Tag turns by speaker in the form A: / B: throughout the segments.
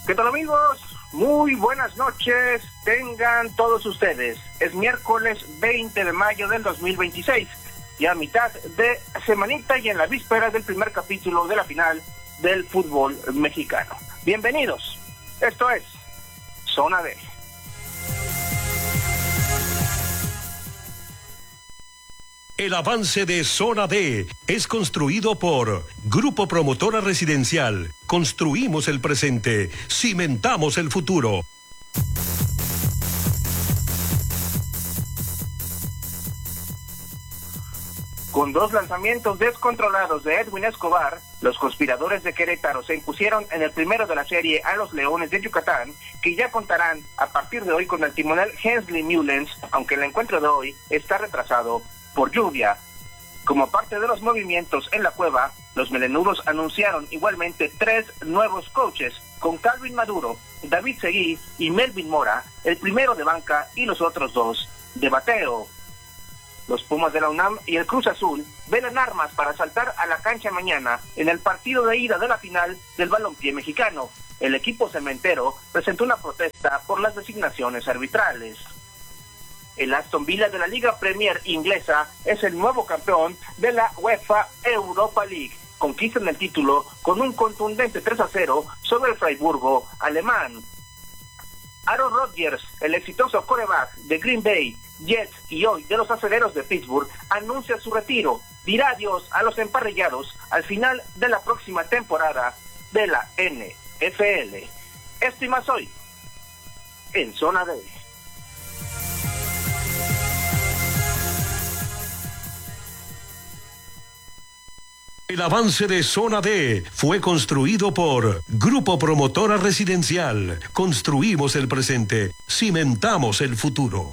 A: ¿Qué tal, amigos? Muy buenas noches, tengan todos ustedes. Es miércoles 20 de mayo del 2026, ya a mitad de semanita y en la víspera del primer capítulo de la final del fútbol mexicano. Bienvenidos, esto es Zona D.
B: El avance de Zona D es construido por Grupo Promotora Residencial. Construimos el presente, cimentamos el futuro.
A: Con dos lanzamientos descontrolados de Edwin Escobar, los conspiradores de Querétaro se impusieron en el primero de la serie a los Leones de Yucatán, que ya contarán a partir de hoy con el timonel Hensley Mullens, aunque el encuentro de hoy está retrasado por lluvia. Como parte de los movimientos en la cueva, los melenudos anunciaron igualmente 3 nuevos coaches, con Calvin Maduro, David Seguí y Melvin Mora, el primero de banca y los otros 2 de bateo. Los Pumas de la UNAM y el Cruz Azul velan armas para saltar a la cancha mañana en el partido de ida de la final del balompié mexicano. El equipo cementero presentó una protesta por las designaciones arbitrales. El Aston Villa de la Liga Premier inglesa es el nuevo campeón de la UEFA Europa League. Conquistan el título con un contundente 3-0 sobre el Freiburgo alemán. Aaron Rodgers, el exitoso quarterback de Green Bay, Jets y hoy de los Aceleros de Pittsburgh, anuncia su retiro. Dirá adiós a los emparrillados al final de la próxima temporada de la NFL. Esto y más hoy en Zona D.
B: El avance de Zona D fue construido por Grupo Promotora Residencial. Construimos el presente, cimentamos el futuro.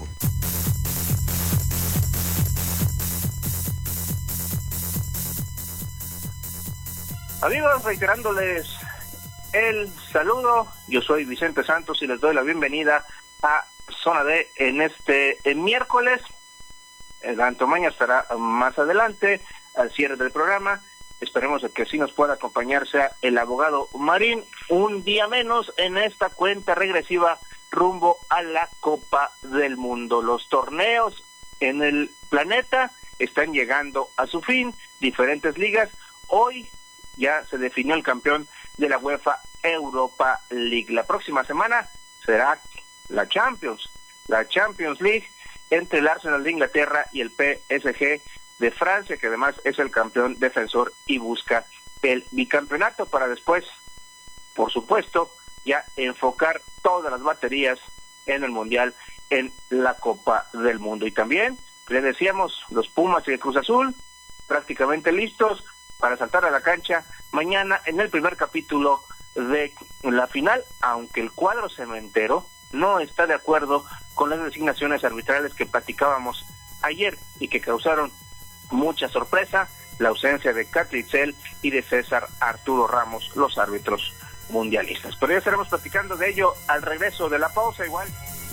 A: Amigos, reiterándoles el saludo, yo soy Vicente Santos y les doy la bienvenida a Zona D en este miércoles. El Gran Tomaña estará más adelante al cierre del programa. Esperemos que así nos pueda acompañarse el abogado Marín un día menos en esta cuenta regresiva rumbo a la Copa del Mundo. Los torneos en el planeta están llegando a su fin, diferentes ligas. Hoy ya se definió el campeón de la UEFA Europa League. La próxima semana será la Champions League entre el Arsenal de Inglaterra y el PSG de Francia, que además es el campeón defensor y busca el bicampeonato para después, por supuesto, ya enfocar todas las baterías en el Mundial, en la Copa del Mundo. Y también, le decíamos, los Pumas y el Cruz Azul prácticamente listos para saltar a la cancha mañana en el primer capítulo de la final, aunque el cuadro cementero no está de acuerdo con las designaciones arbitrales que platicábamos ayer y que causaron mucha sorpresa, la ausencia de Catritzel y de César Arturo Ramos, los árbitros mundialistas. Pero ya estaremos platicando de ello al regreso de la pausa igual.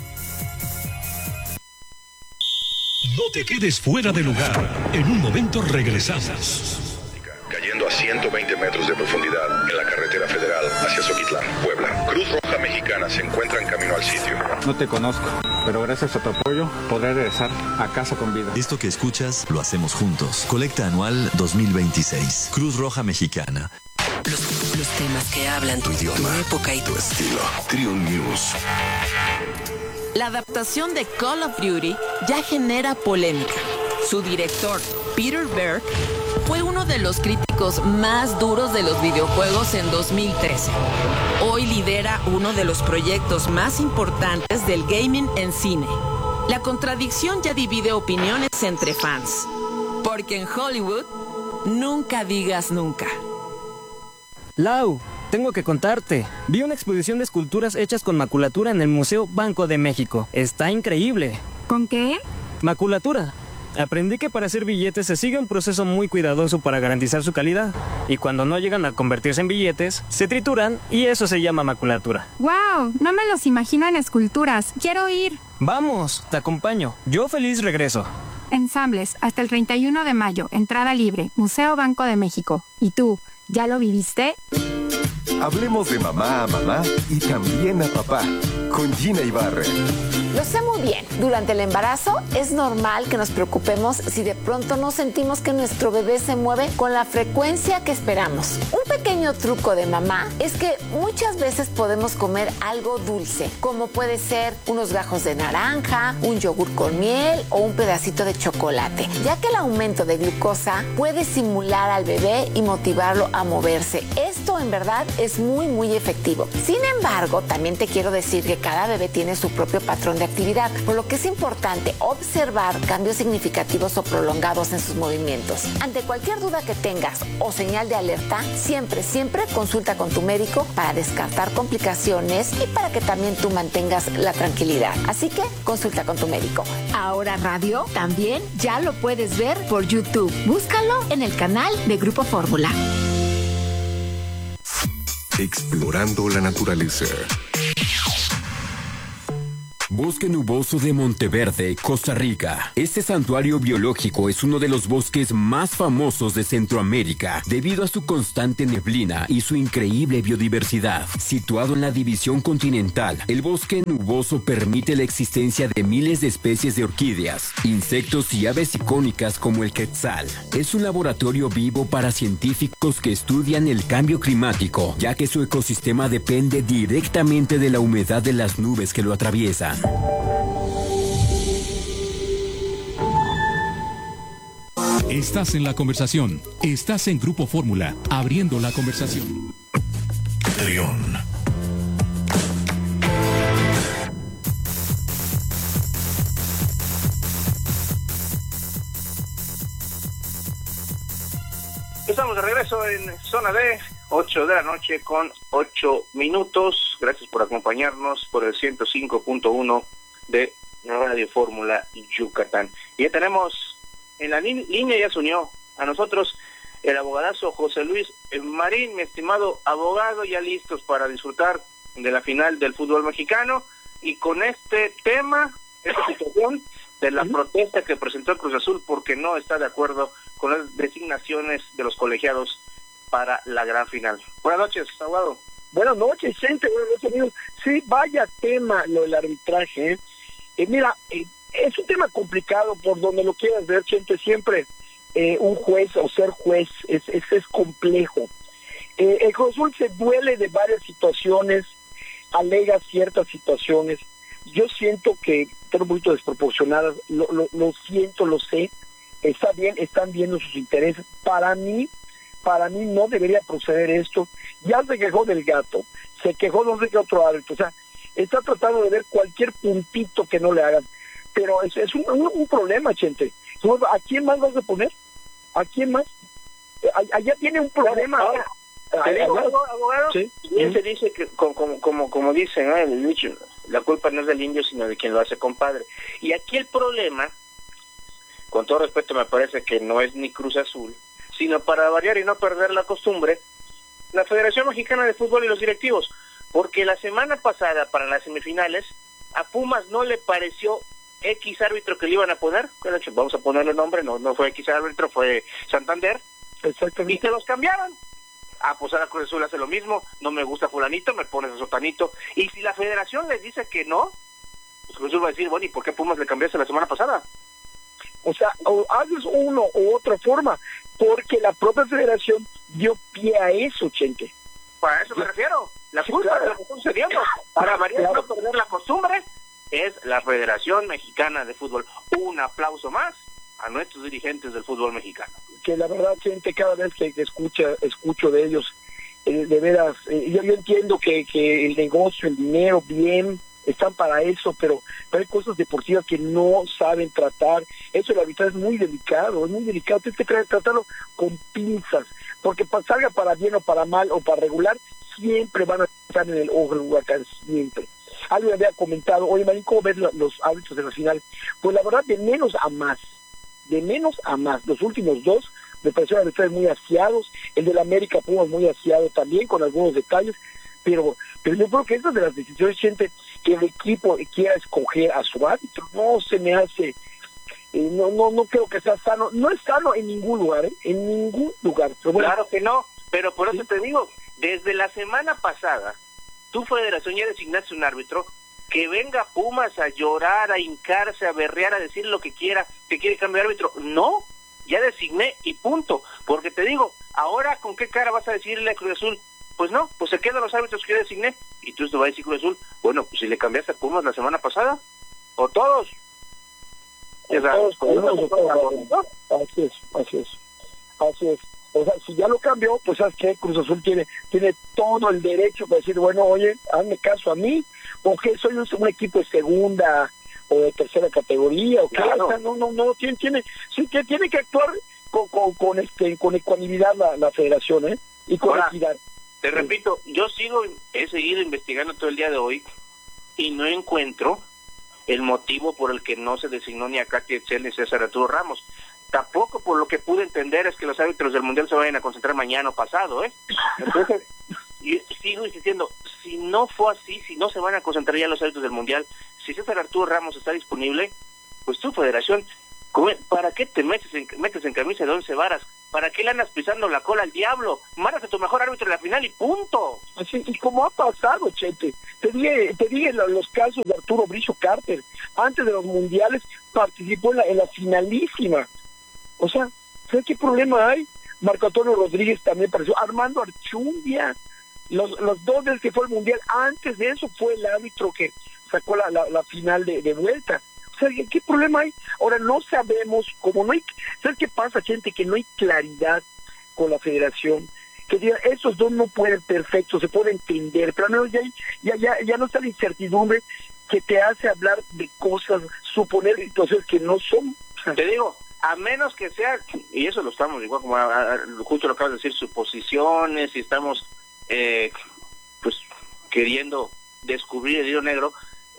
B: No te quedes fuera de lugar. En un momento regresamos.
C: Cayendo a 120 metros de profundidad en la carretera federal hacia Zoquitlán, Puebla. Cruz Roja Mexicana se encuentra en camino al sitio.
D: No te conozco, pero gracias a tu apoyo podré regresar a casa con vida.
E: Esto que escuchas lo hacemos juntos. Colecta Anual 2026. Cruz Roja Mexicana.
F: Los temas que hablan tu idioma, tu época y tu estilo.
C: Triun News.
F: La adaptación de Call of Duty ya genera polémica. Su director, Peter Berg, fue uno de los críticos más duros de los videojuegos en 2013. Hoy lidera uno de los proyectos más importantes del gaming en cine. La contradicción ya divide opiniones entre fans. Porque en Hollywood, nunca digas nunca.
G: Lau, tengo que contarte. Vi una exposición de esculturas hechas con maculatura en el Museo Banco de México. Está increíble.
H: ¿Con qué?
G: Maculatura. Aprendí que para hacer billetes se sigue un proceso muy cuidadoso para garantizar su calidad. Y cuando no llegan a convertirse en billetes, se trituran y eso se llama maculatura.
H: ¡Wow! No me los imagino en esculturas. ¡Quiero ir!
G: Vamos, te acompaño. Yo feliz regreso.
H: Ensambles, hasta el 31 de mayo. Entrada libre. Museo Banco de México. ¿Y tú, ya lo viviste?
I: Hablemos de mamá a mamá y también a papá con Gina Ibarra.
J: Lo sé muy bien. Durante el embarazo es normal que nos preocupemos si de pronto no sentimos que nuestro bebé se mueve con la frecuencia que esperamos. Un pequeño truco de mamá es que muchas veces podemos comer algo dulce, como puede ser unos gajos de naranja, un yogur con miel o un pedacito de chocolate, ya que el aumento de glucosa puede estimular al bebé y motivarlo a moverse. Esto en verdad es muy efectivo. Sin embargo, también te quiero decir que cada bebé tiene su propio patrón de actividad, por lo que es importante observar cambios significativos o prolongados en sus movimientos. Ante cualquier duda que tengas o señal de alerta, siempre consulta con tu médico para descartar complicaciones y para que también tú mantengas la tranquilidad. Así que consulta con tu médico.
K: Ahora Radio también ya lo puedes ver por YouTube. Búscalo en el canal de Grupo Fórmula.
I: Explorando la naturaleza.
L: Bosque Nuboso de Monteverde, Costa Rica. Este santuario biológico es uno de los bosques más famosos de Centroamérica debido a su constante neblina y su increíble biodiversidad. Situado en la división continental, el bosque nuboso permite la existencia de miles de especies de orquídeas, insectos y aves icónicas como el quetzal. Es un laboratorio vivo para científicos que estudian el cambio climático, ya que su ecosistema depende directamente de la humedad de las nubes que lo atraviesan.
M: Estás en la conversación. Estás en Grupo Fórmula, abriendo la conversación.
I: Trión.
A: Estamos de regreso en Zona D, 8 de la noche con 8 minutos. Gracias por acompañarnos por el 105.1 de Radio Fórmula Yucatán. Y ya tenemos en la línea, ya se unió a nosotros el abogadazo José Luis Marín, mi estimado abogado, ya listos para disfrutar de la final del fútbol mexicano. Y con este tema, esta situación de la protesta que presentó el Cruz Azul porque no está de acuerdo con las designaciones de los colegiados para la gran final. Buenas noches, abogado.
N: Buenas noches, gente. Buenas noches, amigos. Sí, vaya tema lo del arbitraje. Mira, es un tema complicado por donde lo quieras ver, gente. Siempre un juez o ser juez es complejo. El Cruz Azul se duele de varias situaciones, alega ciertas situaciones. Yo siento que están un poquito desproporcionadas, lo siento, lo sé. Está bien, están viendo sus intereses. Para mí no debería proceder esto. Ya se quejó del gato, se quejó no sé qué otro árbitro, o sea, está tratando de ver cualquier puntito que no le hagan, pero es un problema, gente. ¿A quién más vas a poner? ¿A quién más? Allá tiene un problema.
A: Abogado,
N: ¿sí?
A: Bien se dice que, como dicen, ¿no? El dicho, la culpa no es del indio, sino de quien lo hace compadre. Y aquí el problema, con todo respeto, me parece que no es ni Cruz Azul, sino para variar y no perder la costumbre, la Federación Mexicana de Fútbol y los directivos, porque la semana pasada para las semifinales a Pumas no le pareció X árbitro que le iban a poner, vamos a ponerle nombre, no fue X árbitro, fue Santander.
N: Exactamente.
A: Y se los cambiaron. Pues ahora Cruz Azul hace lo mismo, no me gusta fulanito, me pones a sotanito. Y si la Federación les dice que no, pues Cruz Azul va a decir, bueno, ¿y por qué Pumas le cambiaste la semana pasada?
N: O sea, o haces una u otra forma, porque la propia Federación dio pie a eso, gente.
A: Para eso me refiero. La
N: Sí,
A: culpa
N: claro.
A: de lo que está sucediendo, para variar y
N: Claro.
A: no perder la costumbre, es la Federación Mexicana de Fútbol. Un aplauso más a nuestros dirigentes del fútbol mexicano.
N: Que la verdad, gente, cada vez que escucho de ellos, de veras, yo entiendo que el negocio, el dinero, bien, están para eso, pero hay cosas deportivas que no saben tratar. Eso el arbitraje es muy delicado, tienes que tratarlo con pinzas, porque salga para bien o para mal o para regular, siempre van a estar en el ojo del huracán, siempre. Algo había comentado, oye Marín, ¿cómo ves los árbitros de la final? Pues la verdad, de menos a más, los últimos dos me parecieron arbitrajes muy aseados, el del América Pumas muy aseado también, con algunos detalles, pero yo creo que esas de las decisiones, gente, que el equipo quiera escoger a su árbitro, no se me hace, no creo que sea sano, no es sano en ningún lugar, en ningún lugar. Pero bueno,
A: claro que no, pero por eso te digo, desde la semana pasada, tu federación ya designaste un árbitro, que venga Pumas a llorar, a hincarse, a berrear, a decir lo que quiera, que quiere cambiar de árbitro. No, ya designé y punto. Porque te digo, ahora ¿con qué cara vas a decirle a Cruz Azul? Pues no, pues se quedan los árbitros que yo designé. Y tú te vas a decir Cruz Azul, bueno, pues si le cambiaste a Pumas la semana pasada, o todos.
N: Así es. O sea, si ya lo cambió, pues ¿sabes qué? Cruz Azul tiene todo el derecho para decir, bueno, oye, hazme caso a mí, o que soy un equipo de segunda o de tercera categoría, o
A: claro.
N: O sea, no, tiene que actuar con ecuanimidad la federación, y con equidad.
A: Te repito, he seguido investigando todo el día de hoy y no encuentro el motivo por el que no se designó ni a Katy Excel ni a César Arturo Ramos. Tampoco, por lo que pude entender, es que los árbitros del Mundial se vayan a concentrar mañana o pasado, Entonces, yo sigo insistiendo, si no fue así, si no se van a concentrar ya los árbitros del Mundial, si César Arturo Ramos está disponible, pues tu federación, ¿para qué te metes en camisa de 11 varas? ¿Para qué le andas pisando la cola al diablo? Mándate a tu mejor árbitro en la final y punto.
N: Así, y como ha pasado, Chete, te dije los casos de Arturo Bricio Carter, antes de los mundiales participó en la finalísima. O sea, ¿sabes qué problema hay? Marco Antonio Rodríguez también apareció, Armando Archundia, los dos del que fue el mundial, antes de eso fue el árbitro que sacó la final de vuelta. O sea, ¿qué problema hay? Ahora no sabemos, como no hay, ¿sabes qué pasa, gente? Que no hay claridad con la federación, que digan, esos dos no pueden, perfecto, se puede entender, pero al menos ya no está la incertidumbre que te hace hablar de cosas, suponer situaciones que no son.
A: Te digo, a menos que sea, y eso lo estamos, igual como justo lo acabas de decir, suposiciones, y estamos pues queriendo descubrir el hilo negro.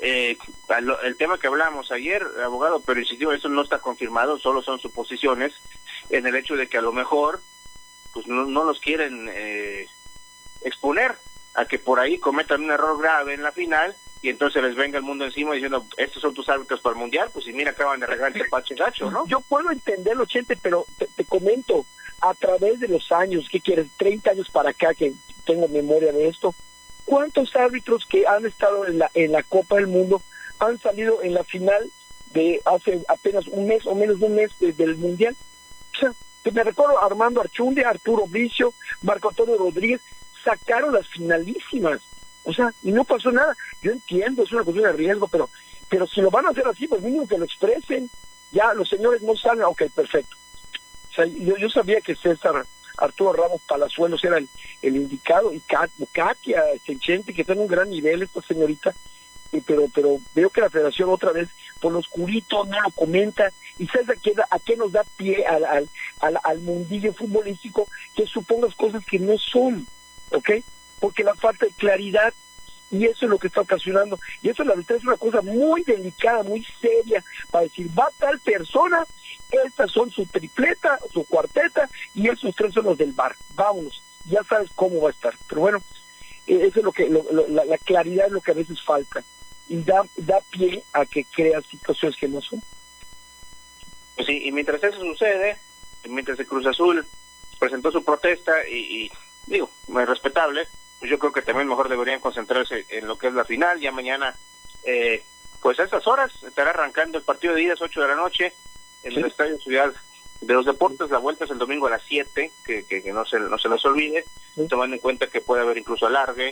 A: El tema que hablamos ayer, abogado, pero insisto, eso no está confirmado, solo son suposiciones, en el hecho de que a lo mejor pues no los quieren exponer a que por ahí cometan un error grave en la final y entonces les venga el mundo encima diciendo, estos son tus árbitros para el Mundial, pues y mira, acaban de regalar el pache gacho, ¿no?
N: Yo puedo entenderlo, Chente, pero te comento, a través de los años, ¿qué quieres? 30 años para acá que tengo memoria de esto, ¿cuántos árbitros que han estado en la Copa del Mundo han salido en la final de hace apenas un mes o menos de un mes del Mundial? O sea, me recuerdo Armando Archundia, Arturo Bricio, Marco Antonio Rodríguez, sacaron las finalísimas. O sea, y no pasó nada. Yo entiendo, es una cuestión de riesgo, pero si lo van a hacer así, pues mínimo que lo expresen. Ya, los señores no saben, ok, perfecto. O sea, yo sabía que César Arturo Ramos Palazuelos era el indicado, y Katia Chente, que está en un gran nivel esta señorita, pero veo que la federación otra vez por lo oscurito no lo comenta, y ¿sabes a qué nos da pie al mundillo futbolístico? Que supongas cosas que no son, ¿ok? Porque la falta de claridad, y eso es lo que está ocasionando, y eso la verdad es una cosa muy delicada, muy seria, para decir, va tal persona, estas son su tripleta, su cuarteta, y esos tres son los del bar, vámonos, ya sabes cómo va a estar. Pero bueno, eso es lo que la claridad es lo que a veces falta, y da pie a que creas situaciones que no son.
A: Pues sí, y mientras eso sucede, mientras el Cruz Azul presentó su protesta, y digo, muy respetable, pues yo creo que también mejor deberían concentrarse en lo que es la final. Ya mañana, pues a estas horas estará arrancando el partido de ida, 8 de la noche, en el Estadio Ciudad de los Deportes. La vuelta es el domingo a las 7, que no se nos olvide, tomando en cuenta que puede haber incluso alargue.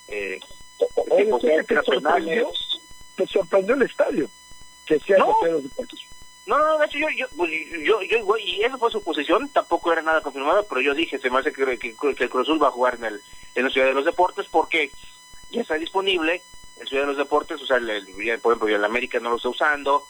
N: ¿Te sorprendió el estadio? Que sea el Estadio de los Deportes.
A: No, de hecho yo igual, y eso fue su posición, tampoco era nada confirmado, pero yo dije, se me hace que el Cruz Azul va a jugar en la Ciudad de los Deportes, porque ya está disponible en Ciudad de los Deportes, o sea, por ejemplo, el América no lo está usando,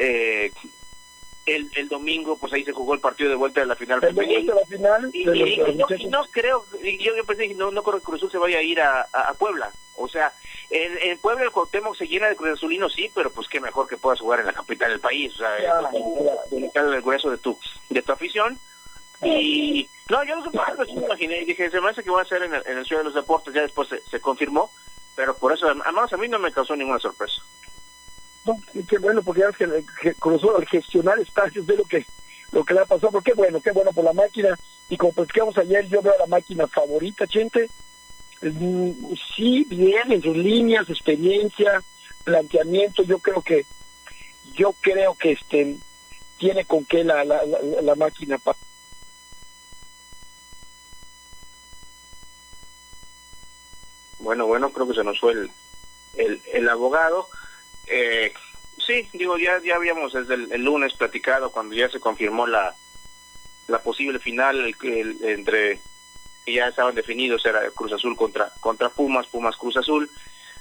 A: el domingo, pues ahí se jugó el partido de vuelta de la final femenil, y no creo, yo pensé, no creo que el Cruz Azul se vaya a ir a Puebla, o sea, en Puebla el Cuauhtémoc se llena de Cruz Azulinos, sí, pero pues qué mejor que puedas jugar en la capital del país, o sea, el grueso de tu afición. Y no, yo no me imaginé, dije, se me hace que va a ser en el Ciudad de los Deportes, ya después se confirmó, pero por eso, además a mí no me causó ninguna sorpresa.
N: No, qué bueno, porque ya que Cruz Azul al gestionar estadios de lo que le ha pasado, pero qué bueno por la máquina, y como platicamos ayer, yo veo a la máquina favorita, gente, Sí, bien, en sus líneas, experiencia, planteamiento, yo creo que tiene con qué la máquina.
A: Bueno, creo que se nos fue el abogado. Sí, digo, ya habíamos desde el lunes platicado, cuando ya se confirmó la posible final entre, que ya estaban definidos, era Cruz Azul contra Pumas Cruz Azul.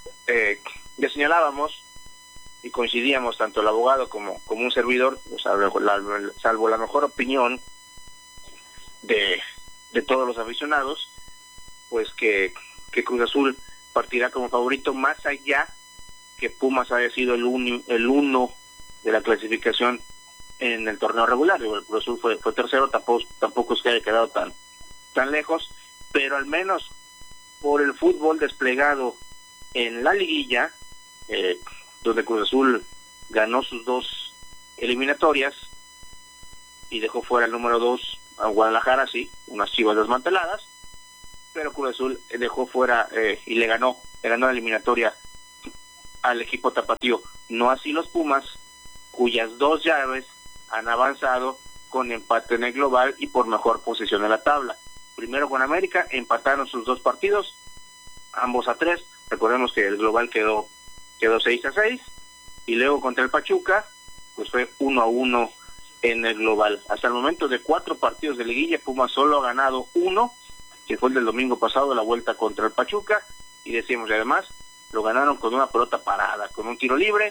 A: Ya señalábamos y coincidíamos tanto el abogado como un servidor, salvo la mejor opinión de todos los aficionados, pues que Cruz Azul partirá como favorito, más allá que Pumas haya sido el uno de la clasificación en el torneo regular. El Cruz Azul fue tercero, tampoco es que haya quedado tan lejos, pero al menos por el fútbol desplegado en la liguilla, donde Cruz Azul ganó sus 2 eliminatorias y dejó fuera el número 2 a Guadalajara, sí, unas Chivas desmanteladas, pero Cruz Azul dejó fuera y le ganó la eliminatoria al equipo tapatío. No así los Pumas, cuyas 2 llaves han avanzado con empate en el global y por mejor posición en la tabla. Primero con América, empataron sus 2 partidos, ambos a 3. Recordemos que el global quedó 6-6, y luego contra el Pachuca, pues fue 1-1 en el global. Hasta el momento, de 4 partidos de liguilla, Pumas solo ha ganado 1, que fue el del domingo pasado, la vuelta contra el Pachuca, y decíamos, y además lo ganaron con una pelota parada, con un tiro libre.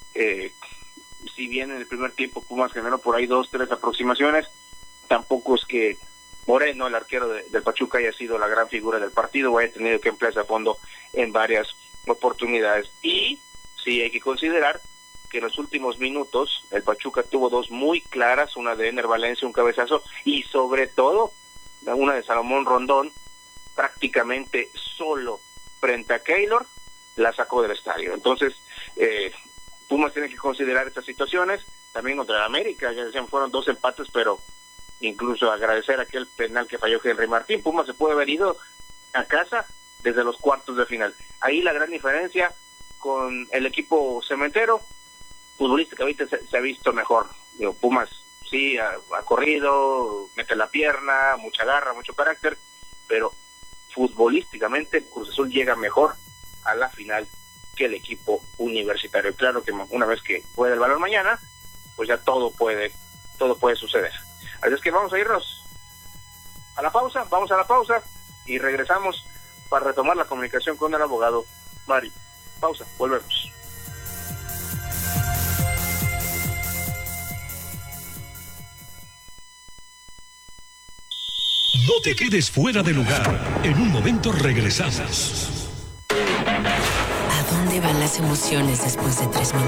A: Si bien en el primer tiempo Pumas generó por ahí 2-3 aproximaciones, tampoco es que Moreno, el arquero del Pachuca, haya sido la gran figura del partido o haya tenido que emplearse a fondo en varias oportunidades. Y sí hay que considerar que en los últimos minutos el Pachuca tuvo 2 muy claras, una de Ener Valencia, un cabezazo, y sobre todo una de Salomón Rondón, prácticamente solo frente a Keylor, la sacó del estadio. Entonces Pumas tiene que considerar estas situaciones. También contra el América, ya decían, fueron 2 empates, pero incluso agradecer aquel penal que falló Henry Martín. Pumas se puede haber ido a casa desde los cuartos de final. Ahí la gran diferencia con el equipo cementero, futbolísticamente se ha visto mejor. Digo, Pumas sí ha corrido, mete la pierna, mucha garra, mucho carácter, pero futbolísticamente Cruz Azul llega mejor a la final que el equipo universitario. Claro que una vez que juegue el balón mañana, pues ya todo puede suceder. Así es que vamos a irnos a la pausa y regresamos para retomar la comunicación con el abogado Mari. Pausa, volvemos.
B: No te quedes fuera de lugar. En un momento regresamos.
O: ¿A dónde van las emociones después de 3 minutos?